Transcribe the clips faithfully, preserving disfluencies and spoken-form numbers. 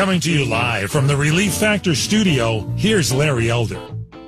Coming to you live from the Relief Factor studio, here's Larry Elder.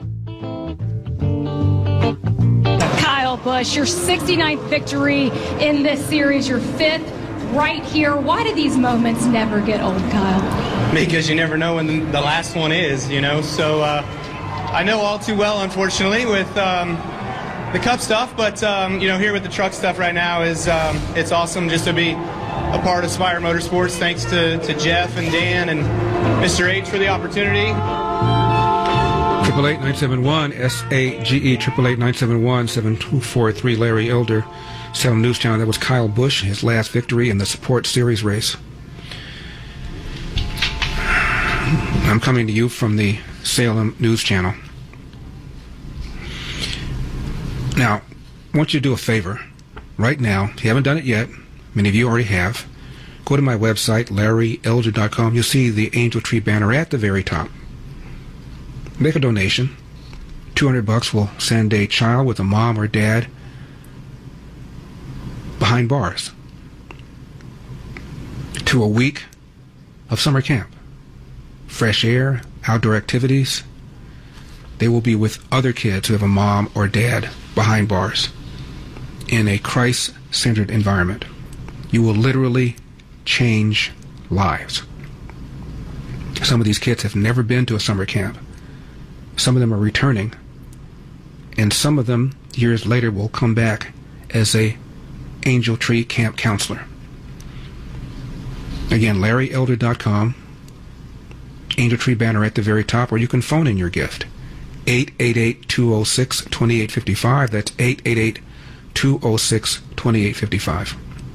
Kyle Busch, your sixty-ninth victory in this series, your fifth right here. Why do these moments never get old, Kyle? Because you never know when the last one is, you know. So uh, I know all too well, unfortunately, with um, the Cup stuff. But, um, you know, here with the truck stuff right now is um, it's awesome just to be a part of Spire Motorsports. Thanks to, to Jeff and Dan and Mister H for the opportunity. Triple eight nine seven one S A G E triple eight nine seven one seven two four three. Larry Elder, Salem News Channel. That was Kyle Busch, his last victory in the Support Series race. I'm coming to you from the Salem News Channel. Now, I want you to do a favor right now. If you haven't done it yet, many of you already have. Go to my website, larry elder dot com. You'll see the Angel Tree banner at the very top. Make a donation. two hundred bucks will send a child with a mom or dad behind bars to a week of summer camp. Fresh air, outdoor activities. They will be with other kids who have a mom or dad behind bars in a Christ-centered environment. You will literally change lives. Some of these kids have never been to a summer camp. Some of them are returning, and some of them years later will come back as a Angel Tree camp counselor. Again, larry elder dot com, Angel Tree banner at the very top, or you can phone in your gift. eight eight eight, two oh six, two eight five five. That's eight eight eight, two oh six, two eight five five.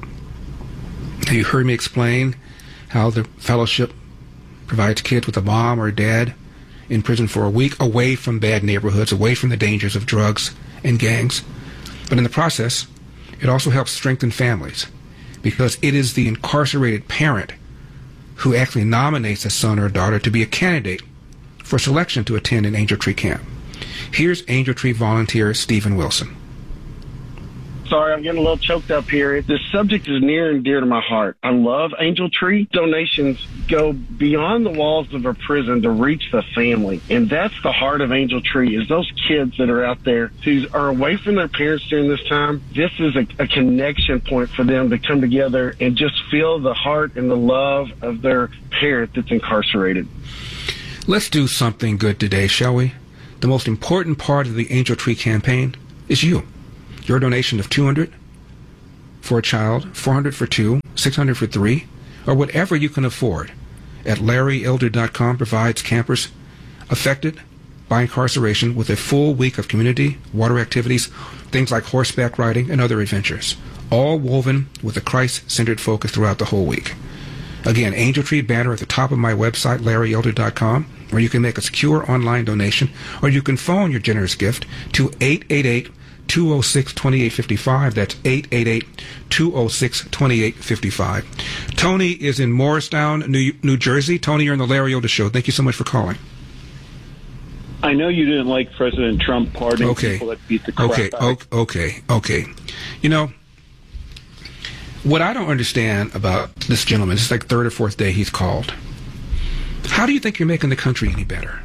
You heard me explain how the fellowship provides kids with a mom or dad in prison for a week, away from bad neighborhoods, away from the dangers of drugs and gangs. But in the process, it also helps strengthen families, because it is the incarcerated parent who actually nominates a son or daughter to be a candidate for selection to attend an Angel Tree camp. Here's Angel Tree volunteer Stephen Wilson. Sorry, I'm getting a little choked up here. This subject is near and dear to my heart. I love Angel Tree. Donations go beyond the walls of a prison to reach the family. And that's the heart of Angel Tree, is those kids that are out there who are away from their parents during this time. This is a, a connection point for them to come together and just feel the heart and the love of their parent that's incarcerated. Let's do something good today, shall we? The most important part of the Angel Tree campaign is you. Your donation of two hundred dollars for a child, four hundred dollars for two, six hundred dollars for three, or whatever you can afford at larry elder dot com provides campers affected by incarceration with a full week of community, water activities, things like horseback riding and other adventures, all woven with a Christ-centered focus throughout the whole week. Again, Angel Tree banner at the top of my website, larry elder dot com, or you can make a secure online donation, or you can phone your generous gift to eight eight eight, two oh six, two eight five five. That's eight eight eight, two oh six, two eight five five. Tony is in Morristown, New, New Jersey. Tony, you're on the Larry Elder Show. Thank you so much for calling. I know you didn't like President Trump pardoning okay. people that beat the crap okay. out. Okay, okay, You know, what I don't understand about this gentleman, this is like third or fourth day he's called. How do you think you're making the country any better?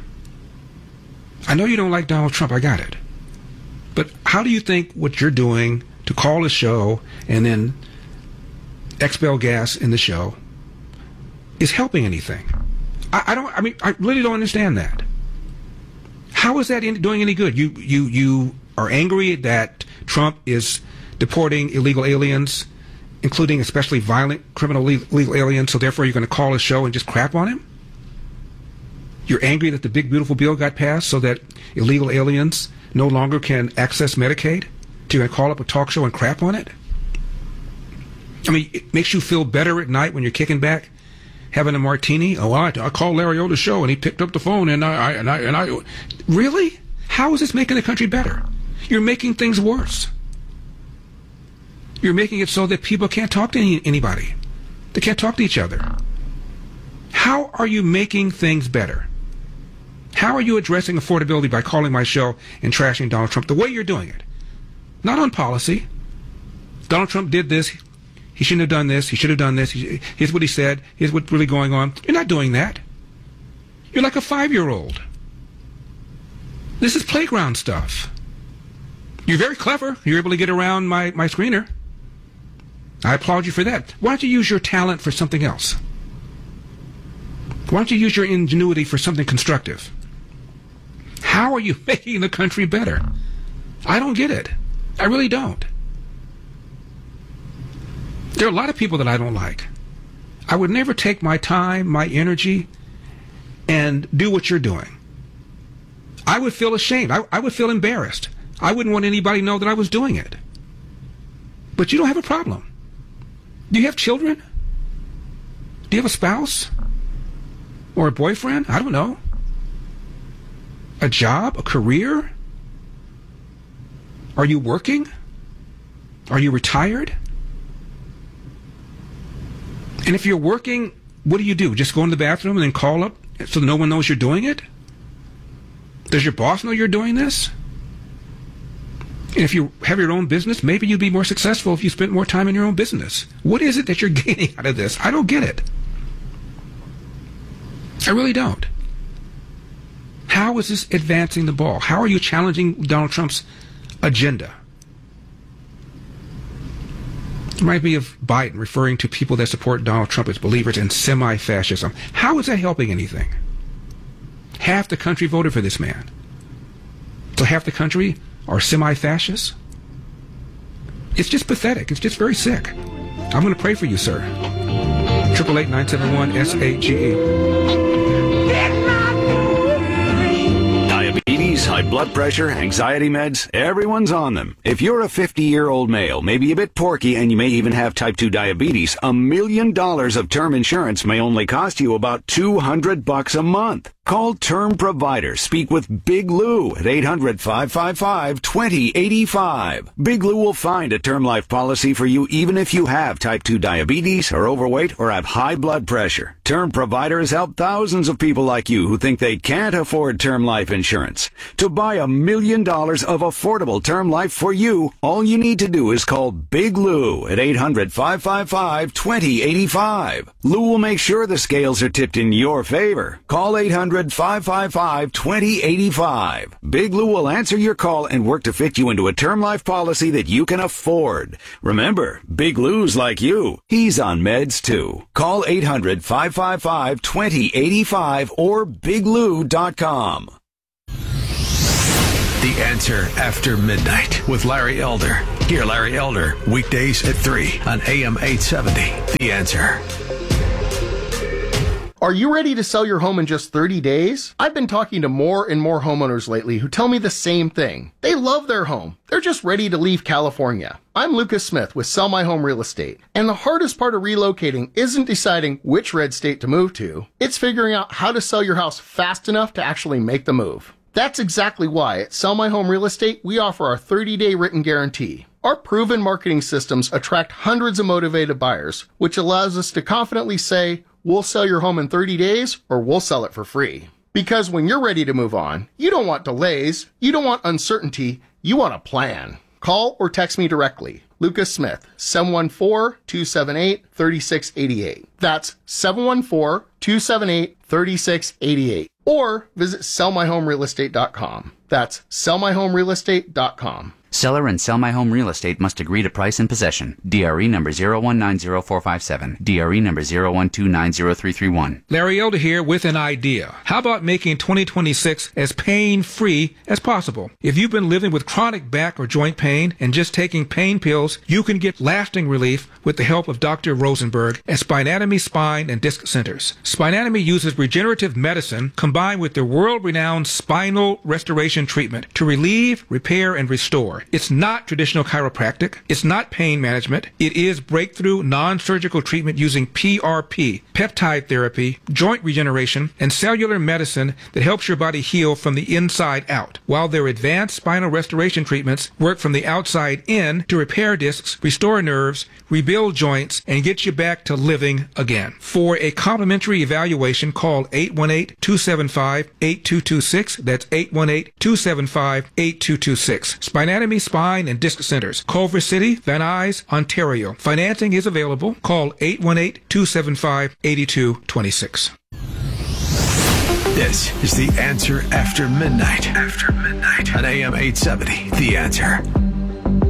I know you don't like Donald Trump. I got it. But how do you think what you're doing to call a show and then expel gas in the show is helping anything? I, I don't. I mean, I really don't understand that. How is that in, doing any good? You you you are angry that Trump is deporting illegal aliens, including especially violent criminal illegal aliens. So therefore, you're going to call a show and just crap on him. You're angry that the big beautiful bill got passed so that illegal aliens no longer can access Medicaid? So you're going to call up a talk show and crap on it? I mean, it makes you feel better at night when you're kicking back, having a martini? Oh, I, I called Larry Elder's show and he picked up the phone and I, I, and I, and I... Really? How is this making the country better? You're making things worse. You're making it so that people can't talk to any, anybody. They can't talk to each other. How are you making things better? How are you addressing affordability by calling my show and trashing Donald Trump the way you're doing it? Not on policy. Donald Trump did this. he shouldn't have done this, he should have done this, he, here's what he said, here's what's really going on. You're not doing that. You're like a five-year-old. This is playground stuff. You're very clever. You're able to get around my, my screener. I applaud you for that. Why don't you use your talent for something else? Why don't you use your ingenuity for something constructive? How are you making the country better? I don't get it. I really don't. There are a lot of people that I don't like. I would never take my time, my energy, and do what you're doing. I would feel ashamed. I, I would feel embarrassed. I wouldn't want anybody to know that I was doing it. But you don't have a problem. Do you have children? Do you have a spouse? Or a boyfriend? I don't know. A job? A career? Are you working? Are you retired? And if you're working, what do you do? Just go in the bathroom and then call up so no one knows you're doing it? Does your boss know you're doing this? And if you have your own business, maybe you'd be more successful if you spent more time in your own business. What is it that you're gaining out of this? I don't get it. I really don't. How is this advancing the ball? How are you challenging Donald Trump's agenda? It reminds me of Biden referring to people that support Donald Trump as believers in semi-fascism. How is that helping anything? Half the country voted for this man. So half the country are semi-fascists? It's just pathetic. It's just very sick. I'm going to pray for you, sir. eight eight eight, nine seven one, S A G E. Diabetes, high blood pressure, anxiety meds, everyone's on them. If you're a fifty-year-old male, maybe a bit porky, and you may even have type two diabetes, a million dollars of term insurance may only cost you about two hundred bucks a month. Call Term Provider. Speak with Big Lou at eight hundred, five five five, two zero eight five. Big Lou will find a term life policy for you even if you have type two diabetes, are overweight, or have high blood pressure. Term Provider has helped thousands of people like you who think they can't afford term life insurance. To buy a million dollars of affordable term life for you, all you need to do is call Big Lou at eight hundred, five five five, two zero eight five. Lou will make sure the scales are tipped in your favor. Call eight hundred, five five five, two zero eight five. Big Lou will answer your call and work to fit you into a term life policy that you can afford. Remember, Big Lou's like you. He's on meds too. Call eight hundred, five five five, two zero eight five or big lou dot com. The Answer After Midnight with Larry Elder. Hear Larry Elder weekdays at three on A M eight seventy. The Answer. Are you ready to sell your home in just thirty days? I've been talking to more and more homeowners lately who tell me the same thing. They love their home. They're just ready to leave California. I'm Lucas Smith with Sell My Home Real Estate. And the hardest part of relocating isn't deciding which red state to move to. It's figuring out how to sell your house fast enough to actually make the move. That's exactly why at Sell My Home Real Estate, we offer our thirty-day written guarantee. Our proven marketing systems attract hundreds of motivated buyers, which allows us to confidently say, we'll sell your home in thirty days or we'll sell it for free. Because when you're ready to move on, you don't want delays, you don't want uncertainty, you want a plan. Call or text me directly. Lucas Smith, seven one four, two seven eight, three six eight eight. That's seven one four, two seven eight, three six eight eight. Or visit sell my home real estate dot com. That's sell my home real estate dot com. Seller and Sell My Home Real Estate must agree to price and possession. D R E number zero one nine zero four five seven. D R E number zero one two nine zero three three one. Larry Elder here with an idea. How about making twenty twenty-six as pain-free as possible? If you've been living with chronic back or joint pain and just taking pain pills, you can get lasting relief with the help of Doctor Rosenberg at Spinatomy Spine and Disc Centers. Spinatomy uses regenerative medicine combined with their world-renowned spinal restoration treatment to relieve, repair, and restore. It's not traditional chiropractic. It's not pain management. It is breakthrough non-surgical treatment using P R P, peptide therapy, joint regeneration, and cellular medicine that helps your body heal from the inside out. While their advanced spinal restoration treatments work from the outside in to repair discs, restore nerves, rebuild joints, and get you back to living again. For a complimentary evaluation, call eight one eight, two seven five, eight two two six. That's eight one eight, two seven five, eight two two six. Spinatomy Anatomy, Spine, and Disc Centers, Culver City, Van Nuys, Ontario. Financing is available. Call eight one eight, two seven five, eight two two six. This is The Answer After Midnight. After Midnight. On A M eight seventy, The Answer.